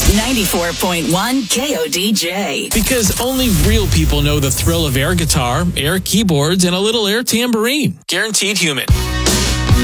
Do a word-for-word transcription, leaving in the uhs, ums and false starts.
ninety-four point one K O D J. Because only real people know the thrill of air guitar, air keyboards, and a little air tambourine. Guaranteed Human.